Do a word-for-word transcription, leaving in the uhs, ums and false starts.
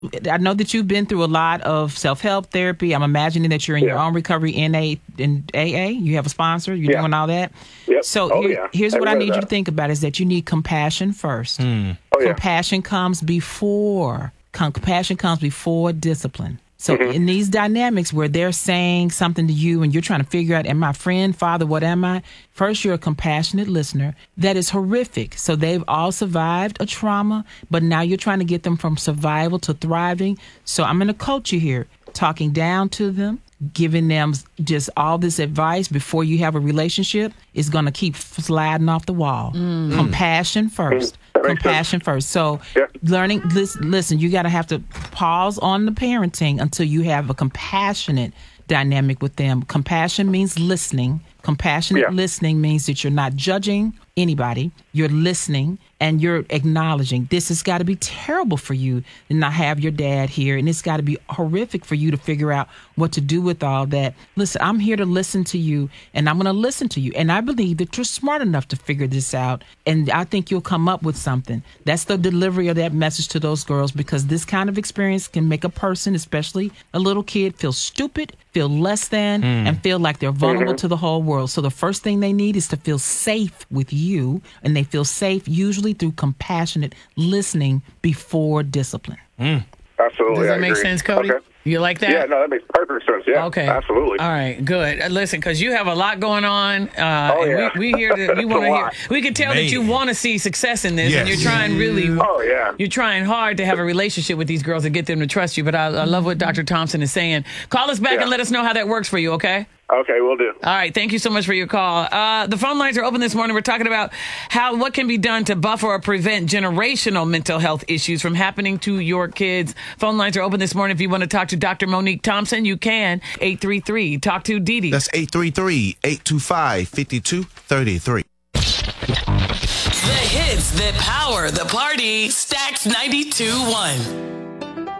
I know that you've been through a lot of self-help therapy. I'm imagining that you're in yeah. your own recovery in a in A A. You have a sponsor. You're yeah. doing all that. Yep. So oh, here, yeah. here's what I need that. you to think about is that you need compassion first. Mm. Oh, yeah. Compassion comes before compassion comes before discipline. So mm-hmm. in these dynamics where they're saying something to you and you're trying to figure out, am I friend, father, what am I? First, you're a compassionate listener. That is horrific. So they've all survived a trauma, but now you're trying to get them from survival to thriving. So I'm going to coach you here, talking down to them, giving them just all this advice before you have a relationship is going to keep sliding off the wall. Mm. Compassion first. Mm. Compassion sense. first. So yeah. learning, listen, listen you got to have to pause on the parenting until you have a compassionate dynamic with them. Compassion means listening. Compassionate yeah. listening means that you're not judging anybody. You're listening and you're acknowledging this has got to be terrible for you to not have your dad here. And it's got to be horrific for you to figure out what to do with all that. Listen, I'm here to listen to you and I'm going to listen to you. And I believe that you're smart enough to figure this out. And I think you'll come up with something. That's the delivery of that message to those girls, because this kind of experience can make a person, especially a little kid, feel stupid, feel less than, mm. and feel like they're vulnerable mm-hmm. to the whole world. So the first thing they need is to feel safe with you, and they feel safe usually through compassionate listening before discipline. Mm. Absolutely. Does that I make agree. sense, Cody? Okay. You like that? Yeah, no, that makes perfect sense. Yeah, okay. Absolutely. All right, good. Uh, listen, because you have a lot going on. Uh, oh, and yeah. we, we here to, we want to hear. We can tell Man. that you want to see success in this, yes. and you're trying really. Oh, yeah. You're trying hard to have a relationship with these girls and get them to trust you. But I, I love what Doctor Thompson is saying. Call us back yeah. and let us know how that works for you, okay? Okay, we'll do. All right, thank you so much for your call. Uh, the phone lines are open this morning. We're talking about how what can be done to buffer or prevent generational mental health issues from happening to your kids. Phone lines are open this morning. If you want to talk to Doctor Monique Thompson, you can. eight three three talk to Dee Dee. That's eight three three, eight two five, five two three three. The hits that power the party. Stacks ninety-two point one.